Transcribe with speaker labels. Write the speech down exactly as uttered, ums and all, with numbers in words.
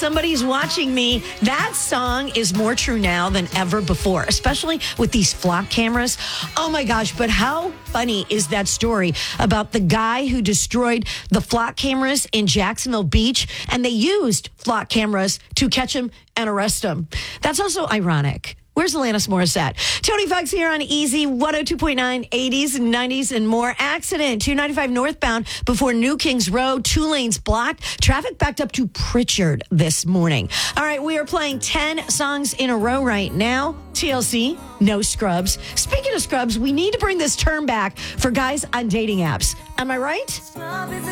Speaker 1: somebody's watching me. That song is more true now than ever before, especially with these flock cameras. Oh my gosh, but how funny is that story about the guy who destroyed the flock cameras in Jacksonville Beach, and they used flock cameras to catch him and arrest him. That's also ironic. Where's Alanis Morissette? Tony Fox here on Easy one oh two point nine, eighties and nineties and more. Accident, two ninety-five northbound before New Kings Road, two lanes blocked. Traffic backed up to Pritchard this morning. All right, we are playing ten songs in a row right now. T L C, no scrubs. Speaking of scrubs, we need to bring this term back for guys on dating apps. Am I right?